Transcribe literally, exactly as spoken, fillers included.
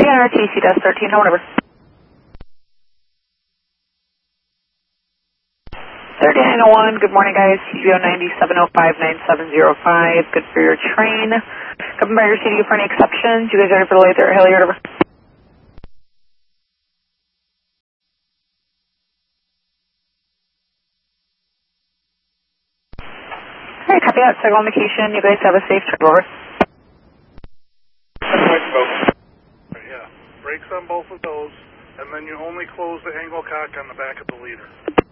R T C Desk thirteen, no whatever. thirty-nine oh one, good morning guys, C G O ninety seven oh five nine seven oh five, good for your train. Coming by your C D for any exceptions, you guys ready for the late there, Hilliard, over. Alright, copy that, signal indication, you guys have a safe trip, over. Yeah, brakes on both of those, and then you only close the angle cock on the back of the leader.